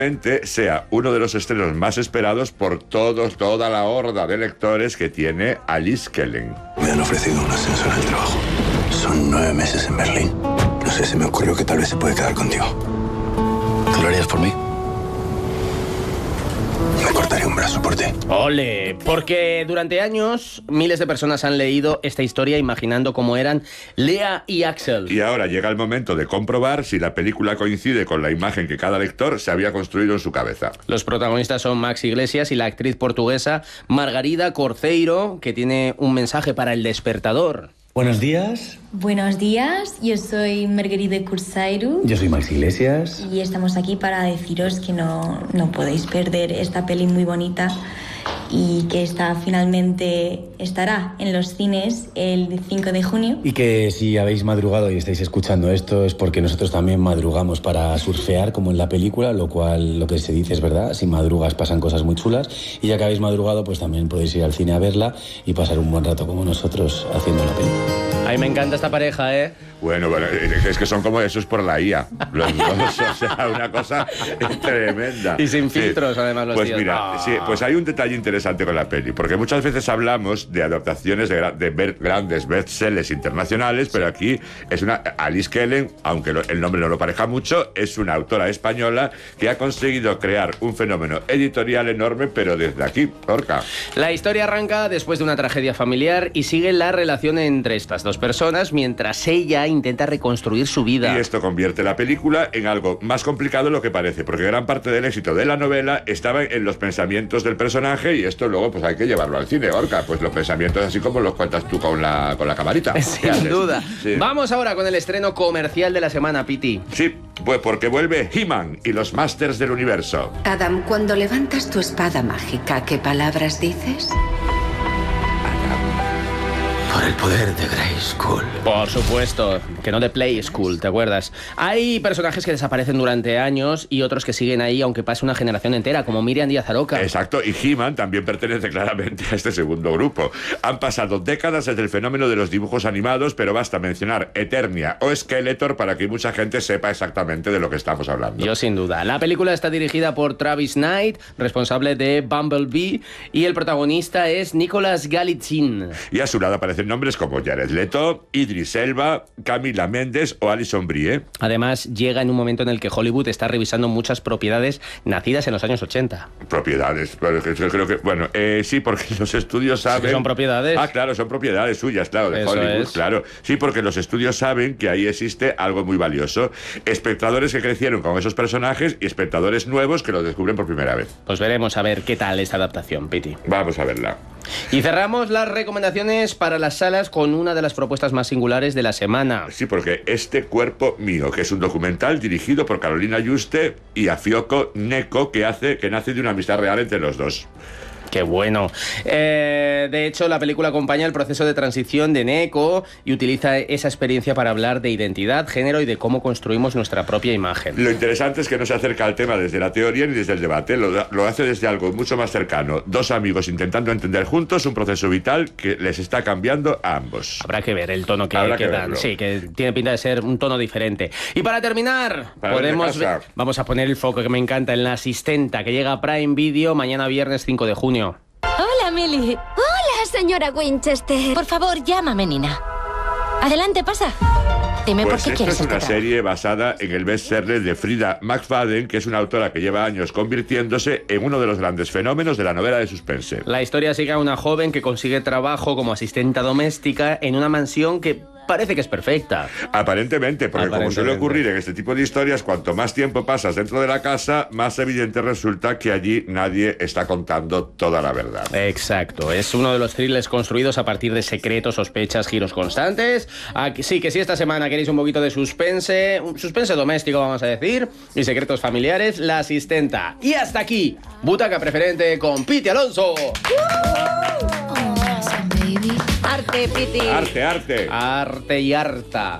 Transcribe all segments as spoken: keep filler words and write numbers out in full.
sea uno de los estrenos más esperados por todos, toda la horda de lectores que tiene Alice Kellen. Me han ofrecido un ascenso en el trabajo. Son nueve meses en Berlín. No sé, se me ocurrió que tal vez se puede quedar contigo. ¿Tú lo harías por mí? Me cortaría un brazo por ti. ¡Ole! Porque durante años miles de personas han leído esta historia imaginando cómo eran Lea y Axel. Y ahora llega el momento de comprobar si la película coincide con la imagen que cada lector se había construido en su cabeza. Los protagonistas son Max Iglesias y la actriz portuguesa Margarida Corceiro, que tiene un mensaje para El Despertador. Buenos días. Buenos días, yo soy Margarida Corceiro. Yo soy Max Iglesias. Y estamos aquí para deciros que no, no podéis perder esta peli muy bonita y que está, finalmente estará en los cines el cinco de junio. Y que si habéis madrugado y estáis escuchando esto es porque nosotros también madrugamos para surfear como en la película, lo cual lo que se dice es verdad, si madrugas pasan cosas muy chulas y ya que habéis madrugado pues también podéis ir al cine a verla y pasar un buen rato como nosotros haciendo la película. Ay, me encanta esta pareja, ¿eh? Bueno, bueno, es que son como esos por la I A. Los dos, o sea, una cosa tremenda. Y sin filtros, sí. además, los Pues tíos. mira, Ah. sí, pues hay un detalle interesante con la peli, porque muchas veces hablamos de adaptaciones de, gra- de ver- grandes bestsellers internacionales, pero aquí es una Alice Kellen, aunque lo- el nombre no lo parezca mucho, es una autora española que ha conseguido crear un fenómeno editorial enorme, pero desde aquí, Orca. La historia arranca después de una tragedia familiar y sigue la relación entre estas dos personas mientras ella intenta reconstruir su vida. Y esto convierte la película en algo más complicado de lo que parece, porque gran parte del éxito de la novela estaba en los pensamientos del personaje y esto luego pues hay que llevarlo al cine, Orca. Pues los pensamientos así como los cuentas tú con la, con la camarita. Sin duda. Sí. Vamos ahora con el estreno comercial de la semana, Piti. Sí, pues porque vuelve He-Man y los Masters del Universo. Adam, cuando levantas tu espada mágica, ¿qué palabras dices? Por el poder de Grayskull. Por supuesto, que no de Play School, ¿te acuerdas? Hay personajes que desaparecen durante años y otros que siguen ahí aunque pase una generación entera, como Miriam Díaz Aroca. Exacto, y He-Man también pertenece claramente a este segundo grupo. Han pasado décadas desde el fenómeno de los dibujos animados, pero basta mencionar Eternia o Skeletor para que mucha gente sepa exactamente de lo que estamos hablando. Yo sin duda. La película está dirigida por Travis Knight, responsable de Bumblebee, y el protagonista es Nicolas Galitzin. Y a su lado aparecen nombres como Jared Leto, Idris Elba, Camila Mendes o Alison Brie. Además, llega en un momento en el que Hollywood está revisando muchas propiedades nacidas en los años ochenta. Propiedades, pero yo creo que, bueno, eh, sí, porque los estudios saben... Sí, son propiedades. Ah, claro, son propiedades suyas, claro, de Eso Hollywood, es. claro. Sí, porque los estudios saben que ahí existe algo muy valioso. Espectadores que crecieron con esos personajes y espectadores nuevos que lo descubren por primera vez. Pues veremos a ver qué tal esta adaptación, Piti. Vamos a verla. Y cerramos las recomendaciones para las salas con una de las propuestas más singulares de la semana. Sí, porque Este cuerpo mío, que es un documental dirigido por Carolina Yuste y Afioco Neko, que hace que nace de una amistad real entre los dos. ¡Qué bueno! Eh, de hecho, la película acompaña el proceso de transición de Neko y utiliza esa experiencia para hablar de identidad, género y de cómo construimos nuestra propia imagen. Lo interesante es que no se acerca al tema desde la teoría ni desde el debate, lo, lo hace desde algo mucho más cercano. Dos amigos intentando entender juntos un proceso vital que les está cambiando a ambos. Habrá que ver el tono que, Habrá que que dan. verlo. Sí, que tiene pinta de ser un tono diferente. Y para terminar, Para podemos ver de casa. ver- vamos a poner el foco que me encanta en La Asistenta, que llega a Prime Video mañana viernes cinco de junio. Hola, Millie. Hola, señora Winchester. Por favor, llámame, Nina. Adelante, pasa. Dime Pues por qué esta quieres es una este trabajo. serie basada en el bestseller de Frida McFadden, que es una autora que lleva años convirtiéndose en uno de los grandes fenómenos de la novela de suspense. La historia sigue a una joven que consigue trabajo como asistenta doméstica en una mansión que parece que es perfecta. Aparentemente, porque como suele Aparentemente. ocurrir en este tipo de historias, cuanto más tiempo pasas dentro de la casa, más evidente resulta que allí nadie está contando toda la verdad. Exacto, es uno de los thrillers construidos a partir de secretos, sospechas, giros constantes. Aquí, sí, que si esta semana queréis un poquito de suspense, un suspense doméstico vamos a decir, y secretos familiares, La Asistenta. Y hasta aquí, Butaca Preferente con Piti Alonso. Arte, Piti. Arte, arte. Arte y harta.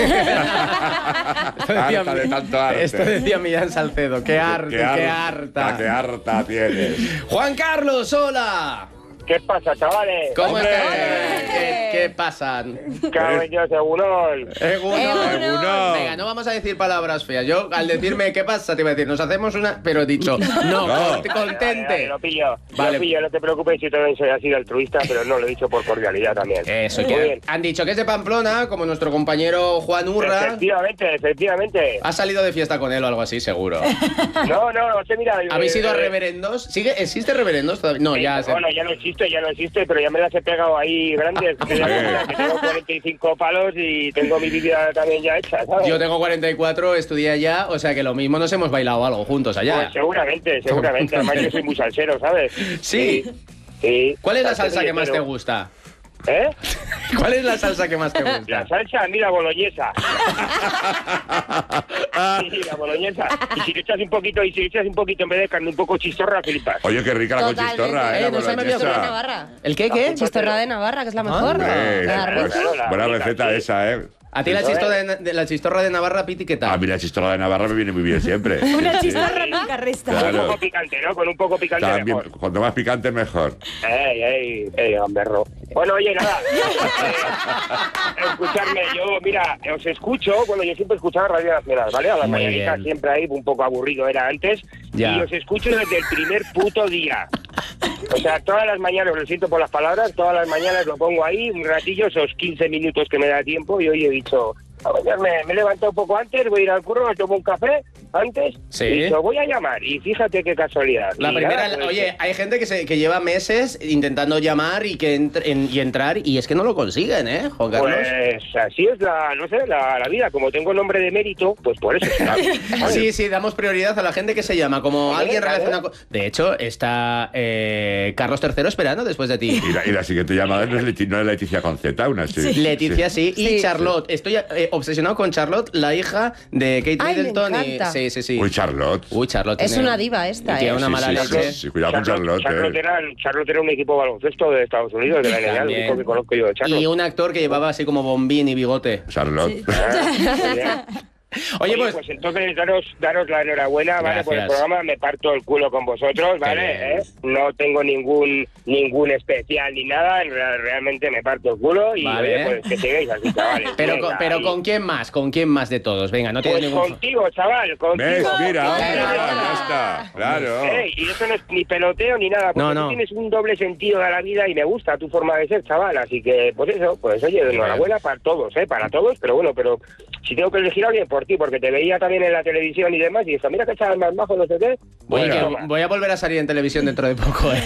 Harta de tanto arte. Esto decía Millán Salcedo, qué arte, qué, Qué harta. Qué harta tienes. Juan Carlos, hola. ¿Qué pasa, chavales? ¿Cómo ¡Hombre! estás? ¿Qué, qué pasa? Cabrón, yo, Egunon. Egunon. Venga, no vamos a decir palabras feas. Yo, al decirme qué pasa, te iba a decir, nos hacemos una... Pero he dicho, no, No. cont- contente. Vale, vale, lo pillo. Vale. Lo pillo, no te preocupes, yo también soy así de altruista, pero no, lo he dicho por cordialidad también. Eso, Muy que bien. han dicho que es de Pamplona, como nuestro compañero Juan Urra. Efectivamente, efectivamente. ¿Has salido de fiesta con él o algo así, seguro? No, no, no sé, mira... ¿Habéis eh, ido a eh, reverendos? ¿Sigue, ¿Existe reverendos todavía? No, ya... eh, se- Bueno, ya no existe, ya no existe, pero ya me las he pegado ahí grandes. Que tengo, que tengo cuarenta y cinco palos y tengo mi vida también ya hecha, ¿sabes? Yo tengo cuarenta y cuatro, estudié allá, o sea que lo mismo nos hemos bailado algo juntos allá. Pues seguramente, seguramente. Además yo soy muy salsero, ¿sabes? Sí. Sí. ¿Cuál es la Salsero salsa y que más te hetero. gusta? ¿Eh? ¿Cuál es la salsa que más te La gusta? salsa, mira, boloñesa. Sí, la boloñesa. Y si le echas un poquito, y si le echas un poquito en vez de carne, un poco chistorra, flipas. Oye, qué rica la Totalmente. conchistorra, ¿eh? La Eh, no se me había boloñesa. ocurrido. Navarra. ¿El qué, qué? Chistorra de Navarra, que es la mejor. Eh, Queda rico. claro, la buena rica, receta sí. esa, ¿eh? A ti la chistorra de, de- la chistorra de Navarra, Piti, ¿qué A tal? mí la chistorra de Navarra me viene muy bien siempre. Una Sí, sí. chistorra nunca resta. Con un Claro. poco picante, ¿no? Con un poco picante También, mejor. cuanto más picante, mejor. Ey, ey, ey, gamberro. Bueno, oye, nada. Eh, escuchadme, yo, mira, os escucho, bueno, yo siempre escuchaba Radio Nacional, ¿vale? A las Muy mañanitas bien. siempre ahí, un poco aburrido era antes. Ya. Y os escucho desde el primer puto día. O sea, todas las mañanas, lo siento por las palabras, todas las mañanas lo pongo ahí, un ratillo, esos quince minutos que me da tiempo, y hoy he dicho, a mañana me, me he levantado un poco antes, voy a ir al curro, me tomo un café antes, Sí. y he dicho, voy a llamar, y fíjate qué casualidad. La Y primera, nada, pues, oye, hay gente que, se, que lleva meses intentando llamar y que entre- en- y entrar y es que no lo consiguen, ¿eh, Juan Carlos? Pues así es la, no sé, la, la vida. Como tengo nombre de mérito, pues por eso. será. Sí, sí, damos prioridad a la gente que se llama, como Hombre, alguien claro. relacionado con... De hecho, está eh, Carlos tercero esperando después de ti. Y la, y la siguiente llamada no es, Leti- no es Leticia con Z, una sí. Leticia sí, y Sí. Charlotte. Estoy eh, obsesionado con Charlotte, la hija de Kate Ay, me Middleton. Y... encanta. Sí, sí, sí. Uy, Charlotte. Uy, Charlotte. Es tiene- una diva esta, Tiene ¿eh? una Sí, mala sí, leche. sí, sí, cuidado con Charlotte. Charlotte eh. era, Charlotte era un equipo baloncesto de Estados Unidos, de la N B A, lo También. único que conozco yo de Charlotte. Y un actor que llevaba así como bombín y bigote. Charlotte. Ah, muy bien. Oye, pues... entonces daros, daros la enhorabuena, ¿vale? Por el Gracias. programa, me parto el culo con vosotros, ¿vale? bien. ¿Eh? No tengo ningún ningún especial ni nada, re- realmente me parto el culo y Vale. oye, pues que sigáis así, chavales. Pero, Venga, con, pero y- ¿con quién más? ¿Con quién más de todos? Venga, no tienes Pues ningún... contigo, chaval, contigo. ¿Ves? Mira, hombre, Claro. ya, ya está. Claro. Ey, y eso no es ni peloteo ni nada, porque No, tú no. tienes un doble sentido de la vida y me gusta tu forma de ser, chaval, así que, pues eso, pues oye, enhorabuena para todos, ¿eh? Para todos, pero bueno, pero si tengo que elegir a alguien por ti, porque te veía también en la televisión y demás, y dije, mira que chaval más bajo, no sé qué. Oye, Bueno, que toma. voy a volver a salir en televisión dentro de poco, ¿eh?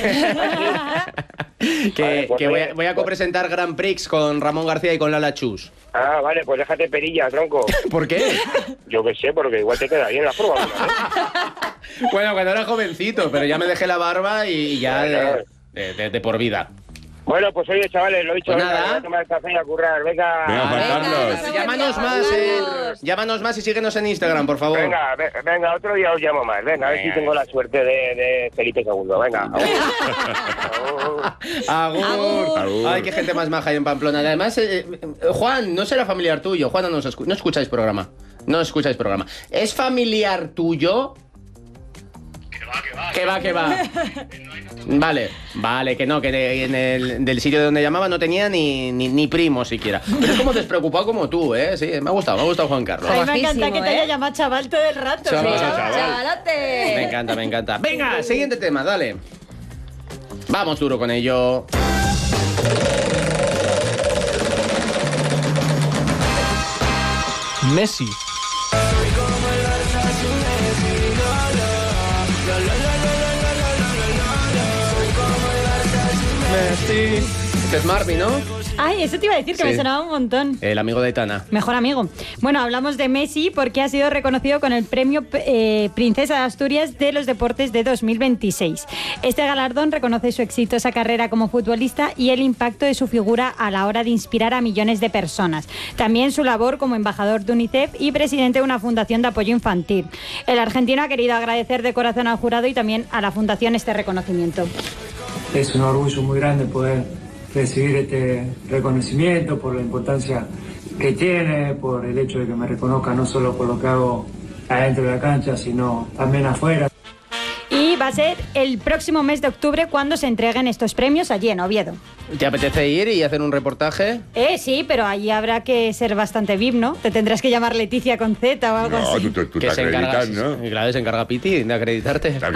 que Vale, pues que voy, a, oye, voy a copresentar Grand Prix con Ramón García y con Lala Chus. Ah, vale, pues déjate perilla, tronco. ¿Por qué? Yo qué sé, porque igual te queda bien la prueba. ¿no? Bueno, cuando era jovencito, pero ya me dejé la barba y ya de, de- de- de por vida. Bueno, pues oye, chavales, lo he dicho, Pues venga, nada. voy a tomar el café y a currar, venga. Venga, Juan Venga, Carlos. llámanos más, eh. Llámanos más y síguenos en Instagram, por favor. Venga, ve- venga, otro día os llamo más. Venga, a ver si Venga. tengo la suerte de, de Felipe segundo. Venga. Agur. Agur. Agur. Ay, qué gente más maja hay en Pamplona. Además, eh, eh, Juan, no será familiar tuyo. Juan, no, nos escu- no escucháis programa. No escucháis programa. ¿Es familiar tuyo? Que va, que va. Vale, vale, que no, que de- en el del sitio de donde llamaba no tenía ni, ni, ni primo siquiera. Pero es como despreocupado como tú, ¿eh? Sí, me ha gustado, me ha gustado Juan Carlos. A mí me encanta Majísimo, que te haya ¿eh? llamado chaval todo el rato. Chaval, sí. chaval. ¡Chavalote! Me encanta, me encanta. Venga, siguiente tema, dale. Vamos duro con ello. Messi. Messi. Este es Marvin, ¿no? Ay, eso te iba a decir que Sí. me sonaba un montón. El amigo de Aitana. Mejor amigo. Bueno, hablamos de Messi porque ha sido reconocido con el premio eh, Princesa de Asturias de los Deportes de dos mil veintiséis. Este galardón reconoce su exitosa carrera como futbolista y el impacto de su figura a la hora de inspirar a millones de personas. También su labor como embajador de UNICEF y presidente de una fundación de apoyo infantil. El argentino ha querido agradecer de corazón al jurado y también a la fundación este reconocimiento. Es un orgullo muy grande poder recibir este reconocimiento por la importancia que tiene, por el hecho de que me reconozca no solo por lo que hago adentro de la cancha, sino también afuera. Y Y va a ser el próximo mes de octubre cuando se entreguen estos premios allí en Oviedo. ¿Te apetece ir y hacer un reportaje? Eh, sí, pero allí habrá que ser bastante V I P, ¿no? Te tendrás que llamar Leticia con Z o algo No, así. tú, tú, tú Que te se encarga, acreditas, ¿no? y claro, se encarga Piti de acreditarte. Está